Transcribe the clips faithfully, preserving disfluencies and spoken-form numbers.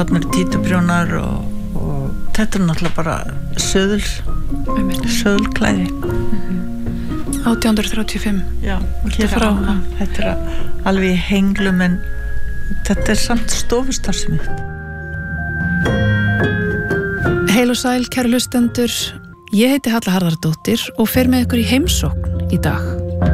þarna eru títuprjónar og, og þetta er náttúrulega bara söðul söðulklæði mm-hmm. átján hundruð þrjátíu og fimm já, og hér frá þetta er alveg í henglum en þetta er samt stofustarfsemi Heil og sæl, kæru hlustendur. Ég heiti Halla Harðardóttir og fer með ykkur í heimsókn í dag.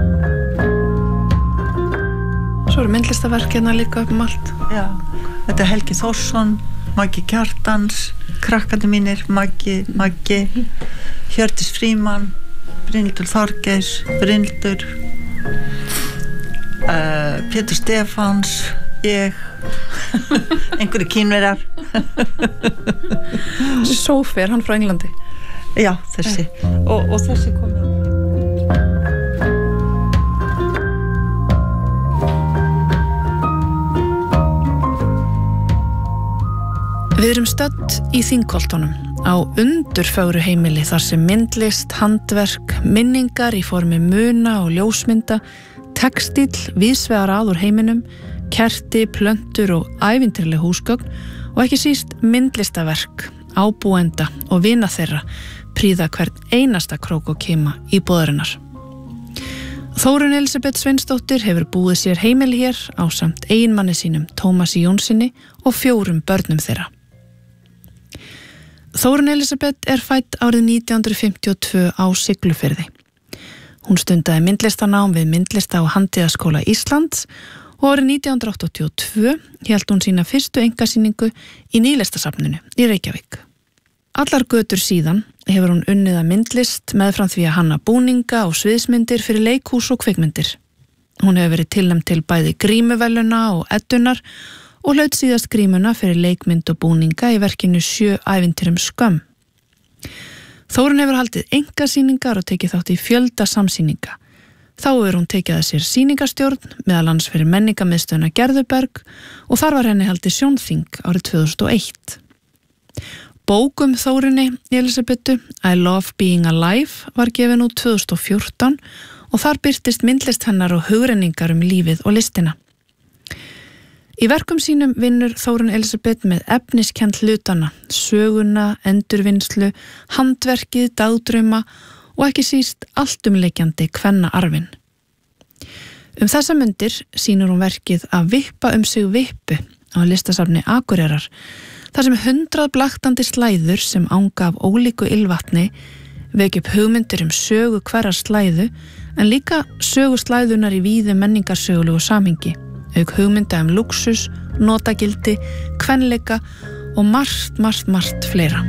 Svo eru myndlistaverk hérna líka upp um allt. Já, þetta er Helgi Þórsson, Maggi Kjartans, krakkandi mínir, Maggi, Maggi, Hjördís Frímann, Brynhildur Þorgeirs, Brynhildur, uh, Pétur Stefáns, ég, einhverju kínverjar. Sophie, er hann frá Englandi? Já, þessi og, og þessi komið Við erum stödd í Þingholtunum á undurfögru heimili þar sem myndlist, handverk, minningar í formi muna og ljósmynda, textíll, víðsvegar að úr heiminum, kerti, plöntur og ævintýrleg húsgögn og ekki síst myndlistaverk, ábúenda og vina þeirra prýða hvern einasta krók og kima í boðarinnar. Þórunn Elísabet Sveinsdóttir hefur búið sér heimili hér ásamt eiginmanni sínum Tómasi Jónssoni og fjórum börnum þeirra. Þórunn Elísabet er fædd árið nítján hundruð fimmtíu og tvö á Siglufirði. Hún stundaði myndlistanám við Myndlista- og handíðaskóla Íslands og árið nítján hundruð áttatíu og tvö hélt hún sína fyrstu einkasýningu í Nýlistasafninu í Reykjavík. Allar götur síðan hefur hún unnið að myndlist meðfram því að hanna búninga og sviðsmyndir fyrir leikhús og kvikmyndir. Hún hefur verið tilnefnd til bæði grímuverðlauna og eddunar og hlaut síðast grímuna fyrir leikmynd og búninga í verkinu Sjö ævintýrum skömm. Þórunn hefur haldið einkasýningar og tekið þátt í fjölda samsýninga. Þá hefur hún tekið að sér sýningastjórn meðal annars fyrir menningarmiðstöðina Gerðuberg og þar var henni haldið sjónþing árið tvö þúsund og eitt. Bók um Þórunni Elísabetu, I Love Being Alive, var gefin út tvö þúsund og fjórtán og þar birtist myndlist hennar og hugrenningar um lífið og listina. Í verkum sínum vinnur Þórunn Elísabet með efniskennd hlutana, söguna, endurvinnslu, handverkið, dagdrauma og ekki síst alltumleikjandi kvennaarfinn. Um þessa mundir sýnir hún verkið að vippa um sig vippu á listasafni Akureyrar, þar sem hundrað blaktandi slæður sem anga af ólíku ylvatni vekja upp hugmyndir um sögu hverrar slæðu en líka sögu slæðunar í víðu menningarsögulegu samhengi, auk hugmynda um lúxus, notagildi, kvenleika og margt, margt, margt fleira.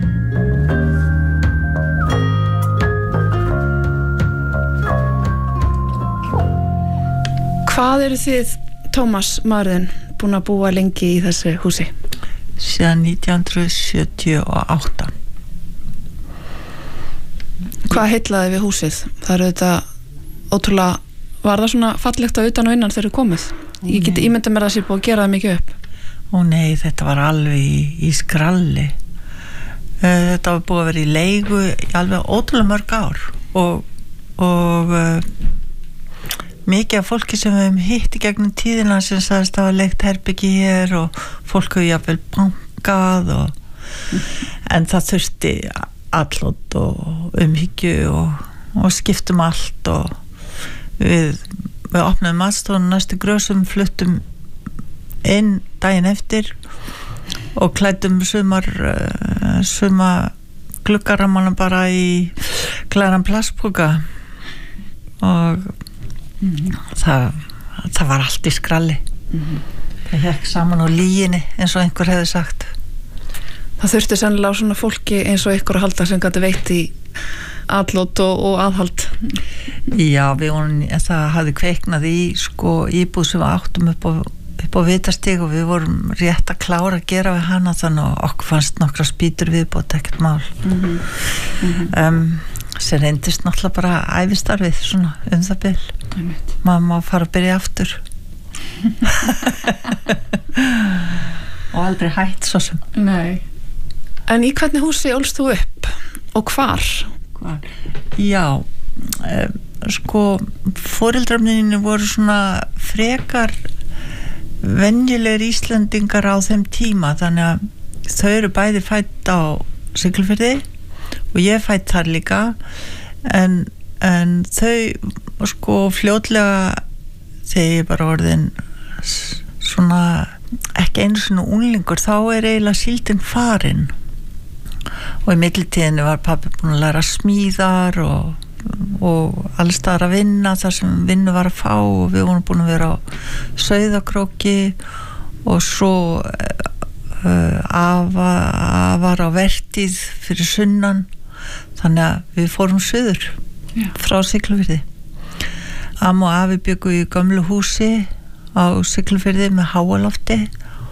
Hvað eru þið, Tómas maðurinn, búin að búa lengi í þessu húsi? Síðan nítján hundruð sjötíu og átta. Hvað heillaði við húsið? Það eru þetta ótrúlega, var það svona fallegt á utan og innan þegar þið komið? Ég geti ímyndað mér að það sé búið að gera það mikið upp. Ó nei, þetta var alveg í, í skralli. Þetta var búið að vera í leigu í alveg ótrúlega mörg ár og, og uh, mikið af fólki sem við hefum hitt í gegnum tíðina sem sagðist að hafa leigt herbyggi hér og fólk hefur jafnvel bankað og, en það þurfti allot og umhyggju og, og skiptum allt og við við opnaðum matstofuna næstu grösum, fluttum inn daginn eftir og klæddum sumar uh, suma gluggaramana bara í glæran plastpoka og mm-hmm. það, það var allt í skralli mm-hmm. það hekk saman á lýginni eins og einhver hefði sagt. Það þurfti sennilega á svona fólki eins og ykkur að halda sem gæti veitt í atlot og, og aðhald. Já, við vorum, það hafði kveiknað í sko íbúð sem við áttum upp á, upp á vitastig og við vorum rétt að klára að gera við hana þannig að okkur fannst nokkra spýtur viðbót ekkert mál. Mm-hmm. Mm-hmm. Um, sem reyndist náttúrulega bara ævistarfið svona um það bil. Maður má fara að byrja aftur. Og aldrei hætt svo sem. Nei. En í hvernig húsi ólst þú upp og hvar? Hvar? Já, um, sko foreldrarnir voru svona frekar venjulegir Íslendingar á þeim tíma þannig að þau eru bæði fædd á Siglufirði og ég fædd þar líka en, en þau sko fljótlega þegar ég bara orðin svona ekki einu svona unglingur þá er eiginlega síldin farin og í millitíðinni var pabbi búin að læra smíðar og, og alls staðar að vinna þar sem vinnu var að fá og við vorum búin að vera á Sauðakróki og svo uh, afa, afar á Vertíð fyrir sunnan þannig að við fórum suður yeah. frá Siglufirði amma og afi byggu í gömlu húsi á Siglufirði með háalofti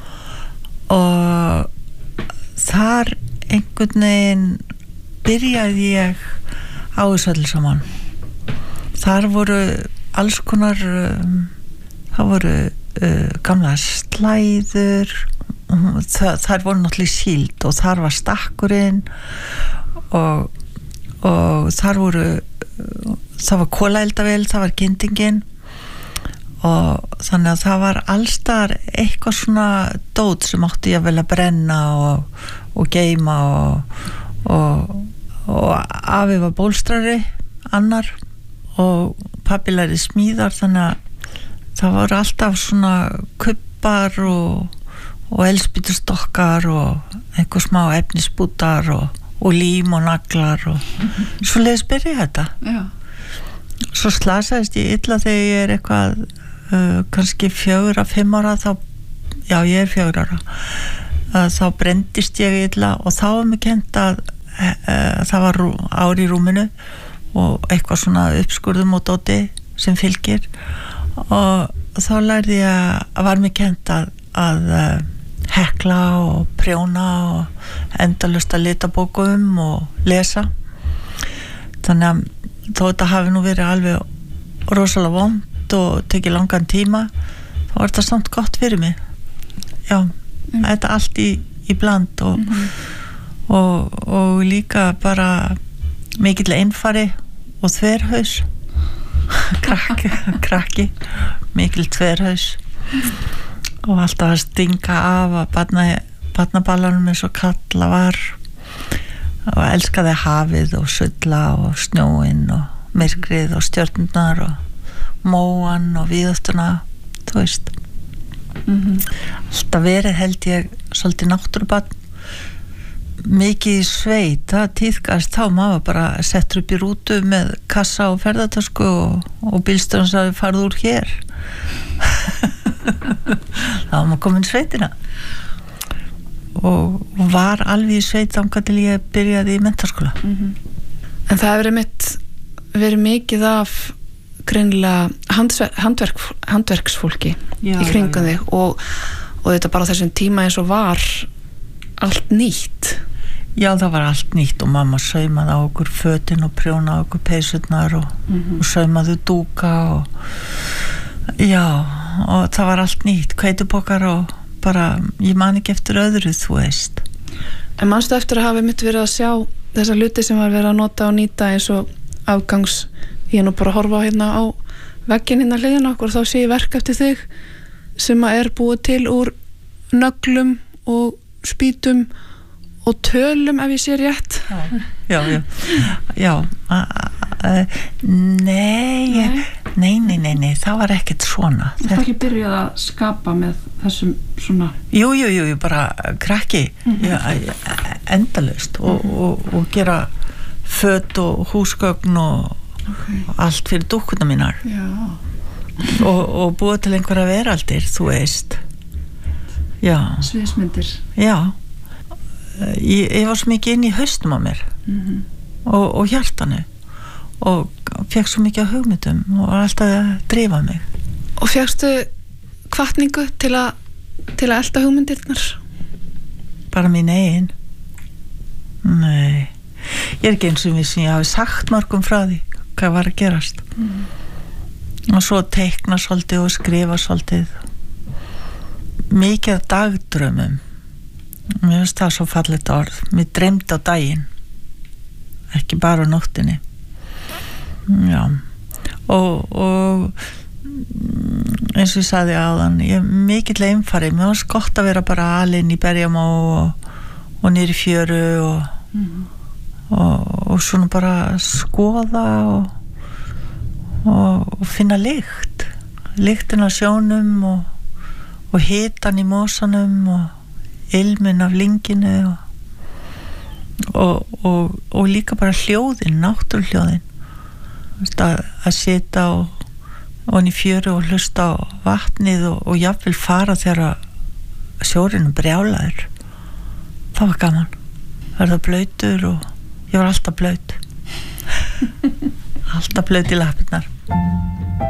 og þar einhvern veginn byrjaði ég á þessu allir saman þar voru alls konar um, það voru uh, gamla slæður um, það, þar voru náttúrulega síld og þar var stakkurinn og, og þar voru uh, það var kolaeldavél, það var gindingin og þannig að það var allstar eitthvað svona dót sem átti ég að vel að brenna og, og geyma og, og, og afi var bólstrari annar og pabbi lærði smíðar þannig að það voru alltaf svona kubbar og, og eldspýtustokkar og einhver smá efnisbútar og, og lím og naglar og svo leiðis byrja þetta Já. Svo slasaðist ég illa þegar ég er eitthvað uh, kannski fjögur að fimm ára þá, já ég er fjögur ára uh, þá brendist ég illa og þá var mér kennt að uh, það var rú, ár í rúminu og eitthvað svona uppskurðum og dóti sem fylgir og þá lærði ég að var mér kennt að, að uh, hekla og prjóna og endalaust að lita bókum og lesa þannig að þó þetta hafi nú verið alveg rosalega vont og tekið langan tíma þá var þetta samt gott fyrir mig já, mm. þetta allt í, í bland og, mm-hmm. og, og líka bara mikill einfari og þverhaus krakki, krakki mikill þverhaus og alltaf að stinga af að barna, barnaballanum eins og kalla var og elskaði hafið og sulla og snjóinn og myrkrið og stjörnurnar og móan og víðaftuna þú veist mm-hmm. alltaf verið held ég svolítið náttúrubarn mikið í sveit það tíðkast þá maður bara settur upp í rútu með kassa og ferðartösku og, og bílstjórinn sagði farðu úr hér þá var maður komin í sveitina og var alveg í sveit þangað til ég byrjaði í menntaskóla mm-hmm. En það hefur mitt verið mikið af greinilega handverk, handverk, handverksfólki já, í kringum þig og, og þetta bara þessum tíma eins og var allt nýtt Já, það var allt nýtt og mamma saumaði á okkur fötin og prjónaði á okkur peysurnar og, mm-hmm. og saumaði dúka og já, og það var allt nýtt hveitupokar og bara, ég man ekki eftir öðru, þú veist En manstu eftir að hafa mitt verið að sjá þessa hluti sem var verið að nota og nýta eins og afgangs ég er nú bara að horfa hérna á vegginn hérna hliðina okkur og þá sé ég verk eftir þig sem að er búið til úr nöglum og spýtum og tölum ef ég sé rétt Já, já, já a, a, a, nei, nei, nei, nei, nei, það var ekkert svona Þú ert ekki byrjað að skapa með þessum svona Jú, jú, jú, bara krakki mm-hmm. já, endalaust og, mm-hmm. og, og gera föt og húsgögn og, okay. og allt fyrir dúkkuna mínar og, og búa til einhverja veraldir, þú veist Já Sviðsmyndir Já Ég, ég var svo mikið inn í haustum á mér mm-hmm. og, og hjartanu og fekk svo mikið á hugmyndum og var alltaf að drífa mig Og fékkstu hvatningu til að til að elta hugmyndirnar? Bara mín eigin Nei Ég er ekki eins og við sem ég hafi sagt mörgum frá því hvað var að gerast mm-hmm. og svo teikna svolítið og skrifa svolítið mikið dagdraumum Mér finnst það svo fallegt orð Mér dreymdi á daginn ekki bara á nóttinni Já og, og eins og ég sagði áðan ég er mikill einfari mér finnst gott að vera bara alinn í Berjamó og, og niður í fjöru og, mm. og, og svona bara skoða og, og, og finna lykt lyktin af sjónum og, og hitan í mosanum og ilmin af lynginu og, og, og, og líka bara hljóðin, náttúruhljóðin að, að sita og og í fjöru og hlusta á vatnið og, og jafnvel fara þegar sjórinn brjálaður. Það var gaman. Verða blautur og ég var alltaf blaut. Alltaf blaut í lappirnar.